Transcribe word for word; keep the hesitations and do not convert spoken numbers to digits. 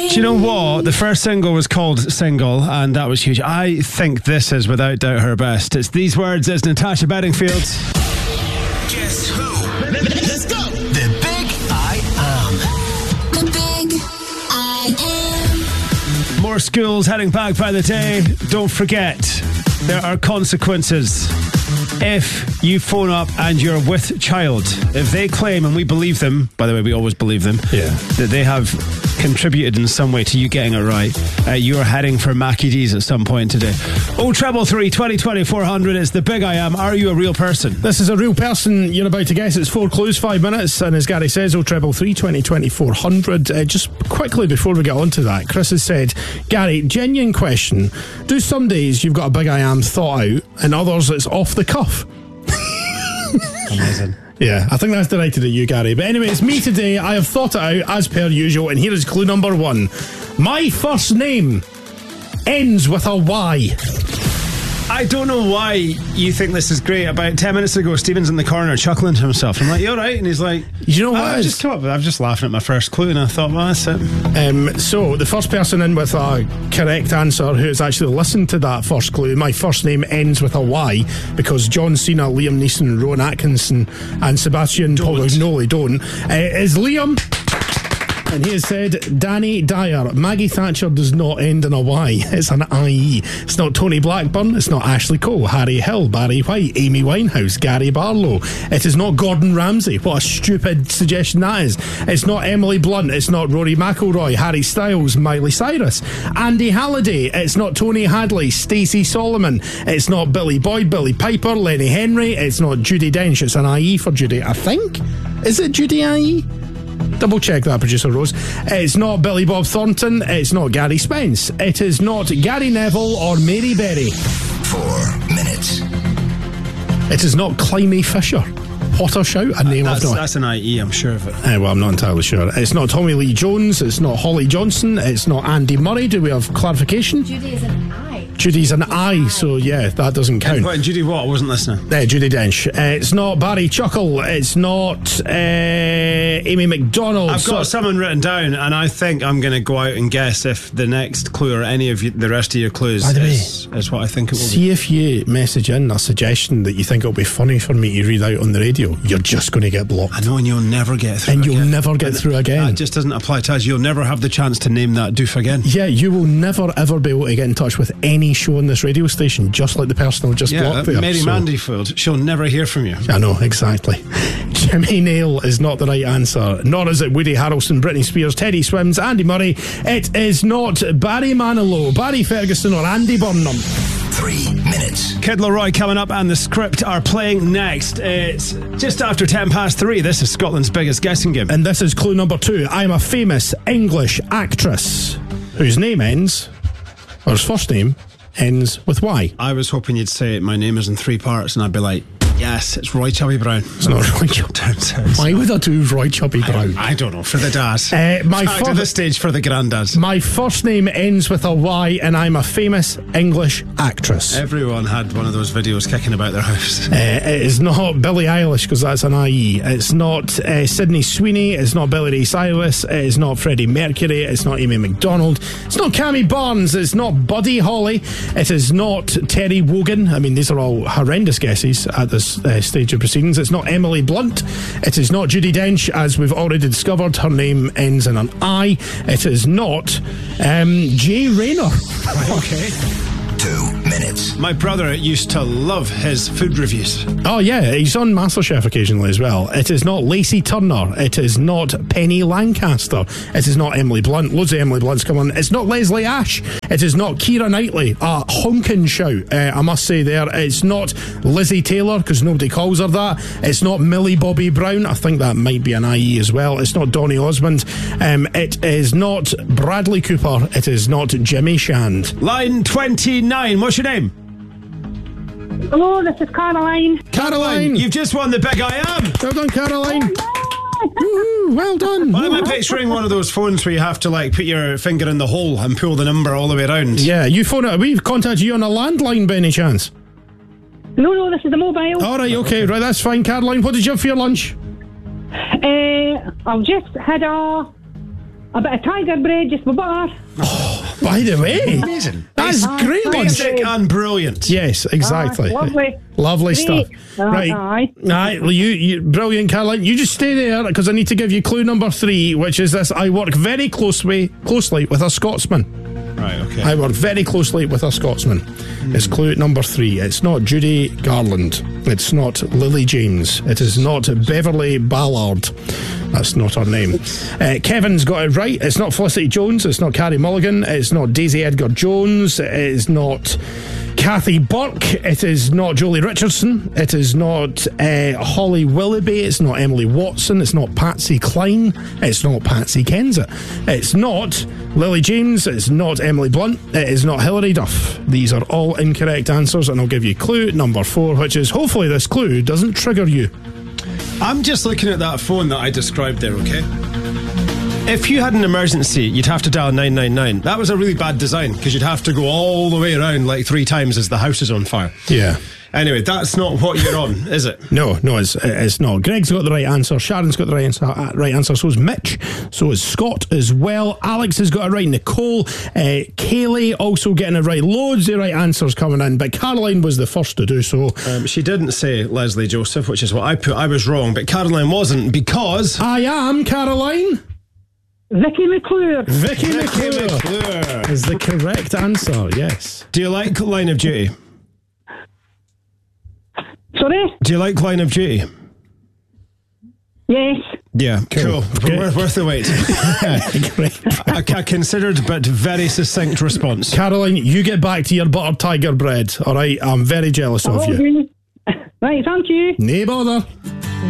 Do you know what? The first single was called Single, and that was huge. I think this is without doubt her best. It's These Words. It's Natasha Bedingfield. Guess who? Let's go. The Big I Am. The Big I Am. More schools heading back by the day. Don't forget, there are consequences if you phone up and you're with child. If they claim, and we believe them, by the way, we always believe them, yeah, that they have contributed in some way to you getting it right, uh, you are heading for Mackie D's at some point today. Oh, treble three, twenty, twenty, four hundred. It's the Big I Am. Are you a real person? This is a real person. You're about to guess. It's four clues, five minutes. And as Gary says, oh, treble three, twenty, twenty, four hundred. Uh, just quickly before we get on to that, Chris has said, Gary, genuine question. Do some days you've got a Big I Am thought out, and others it's off the cuff? Amazing. Yeah, I think that's directed at you, Gary. But anyway, it's me today. I have thought it out as per usual, and here is clue number one. My first name ends with a Y. I don't know why you think this is great. About ten minutes ago, Stephen's in the corner chuckling to himself. I'm like, you all right? And he's like, you know what? I've just come up with, I'm just laughing at my first clue, and I thought, well, that's it. Um, so, the first person in with a correct answer who has actually listened to that first clue, my first name ends with a Y, because John Cena, Liam Neeson, Rowan Atkinson, and Sebastian Poglignoli don't, uh, is Liam. And he has said, Danny Dyer, Maggie Thatcher does not end in a Y. It's an I E. It's not Tony Blackburn. It's not Ashley Cole, Harry Hill, Barry White, Amy Winehouse, Gary Barlow. It is not Gordon Ramsay. What a stupid suggestion that is. It's not Emily Blunt. It's not Rory McIlroy, Harry Styles, Miley Cyrus, Andy Halliday. It's not Tony Hadley, Stacey Solomon. It's not Billy Boyd, Billy Piper, Lenny Henry. It's not Judi Dench. It's an I E for Judy, I think. Is it Judy I E? Double check that, producer Rose. It's not Billy Bob Thornton. It's not Gary Spence. It is not Gary Neville or Mary Berry. Four minutes. It is not Climie Fisher. What a shout, a name that's, I've not. That's an I E, I'm sure of it. Uh, well, I'm not entirely sure. It's not Tommy Lee Jones. It's not Holly Johnson. It's not Andy Murray. Do we have clarification? Judy is an I. Judy's an I, so yeah, that doesn't count. And what, Judy what? I wasn't listening. Uh, Judi Dench. Uh, it's not Barry Chuckle. It's not uh, Amy McDonald. I've so got someone written down, and I think I'm going to go out and guess if the next clue or any of you, the rest of your clues By the is, is what I think it will see be. If you message in a suggestion that you think it'll be funny for me to read out on the radio, you're just going to get blocked. I know, and you'll never get through And you'll again. never get and through again. That just doesn't apply to us. You'll never have the chance to name that doof again. Yeah, you will never ever be able to get in touch with any show on this radio station, just like the person who just yeah, blocked there. Mary so. Mandyfield, she'll never hear from you. I know, exactly. Jimmy Nail is not the right answer, nor is it Woody Harrelson, Britney Spears, Teddy Swims, Andy Murray. It is not Barry Manilow, Barry Ferguson or Andy Burnham. Three minutes. Kid Leroy coming up, and the Script are playing next. It's just after ten past three. This is Scotland's biggest guessing game. And this is clue number two. I'm a famous English actress whose name ends, or his first name ends with Y. I was hoping you'd say my name is in three parts, and I'd be like, yes, it's Roy Chubby Brown. It's not Roy Chubby Brown. Why would I do Roy Chubby Brown? I, I don't know, for the dads. Uh, my Back fir- to the stage for the granddads. My first name ends with a Y, and I'm a famous English actress. Everyone had one of those videos kicking about their house. Uh, it is not Billie Eilish, because that's an I E. It's not uh, Sydney Sweeney. It's not Billy Ray Cyrus. It is not Freddie Mercury. It's not Amy McDonald. It's not Cammy Barnes. It's not Buddy Holly. It is not Terry Wogan. I mean, these are all horrendous guesses at this uh, stage of proceedings. It's not Emily Blunt. It is not Judi Dench, as we've already discovered. Her name ends in an I. It is not um, Jay Rayner. Okay. Two minutes. My brother used to love his food reviews. Oh yeah, he's on MasterChef occasionally as well. It is not Lacey Turner. It is not Penny Lancaster. It is not Emily Blunt. Loads of Emily Blunts come on. It's not Leslie Ash. It is not Keira Knightley. A honking shout, uh, I must say there. It's not Lizzie Taylor, because nobody calls her that. It's not Millie Bobby Brown. I think that might be an I E as well. It's not Donny Osmond. Um, it is not Bradley Cooper. It is not Jimmy Shand. Line twenty-nine. What's your name? Hello, this is Caroline. Caroline. You've just won the Big I Am. Well done, Caroline. Woo, well done. Why am I picturing one of those phones where you have to like put your finger in the hole and pull the number all the way around? Yeah, you phone it. We've contacted you on a landline by any chance? No, no, this is the mobile. All right, okay, right, that's fine. Caroline, what did you have for your lunch? Uh, I've just had a A bit of tiger bread, just with butter. By the way, Amazing. that's Aye. great lunch. Basic and brilliant. Yes, exactly. Aye, lovely. Lovely Great. stuff. Aye, Right. aye. Aye, well, you, you, brilliant, Caroline. You just stay there because I need to give you clue number three, which is this. I work very closely, closely with a Scotsman. Right, okay. I work very closely with a Scotsman. Mm. It's clue number three. It's not Judy Garland. It's not Lily James. It is not Beverly Ballard. That's not her name. Uh, Kevin's got it right. It's not Felicity Jones. It's not Carrie Mulligan. It's not Daisy Edgar Jones. It is not Kathy Burke. It is not Jolie Richardson. It is not uh, Holly Willoughby. It's not Emily Watson. It's not Patsy Cline. It's not Patsy Kensit. It's not Lily James. It's not Emily Blunt. It is not Hilary Duff. These are all incorrect answers, and I'll give you clue number four, which is hopefully this clue doesn't trigger you. I'm just looking at that phone that I described there, okay? If you had an emergency, you'd have to dial nine nine nine. That was a really bad design, because you'd have to go all the way around like three times as the house is on fire. Yeah. Anyway, that's not what you're on, is it? No, no, it's it's not. Greg's got the right answer. Sharon's got the right answer. Uh, right answer. So is Mitch. So is Scott as well. Alex has got it right. Nicole, uh, Kaylee also getting it right. Loads of right answers coming in, but Caroline was the first to do so. Um, she didn't say Leslie Joseph, which is what I put. I was wrong, but Caroline wasn't, because I am Caroline. Vicky McClure. Vicky, Vicky McClure McClure. is the correct answer. Yes. Do you like Line of Duty? Sorry? Do you like Line of Duty? Yes. Yeah, cool. Okay. Worth, worth the wait. a, a considered but very succinct response. Caroline, you get back to your butter tiger bread. All right, I'm very jealous of Oh, you. really? Right, thank you. No bother.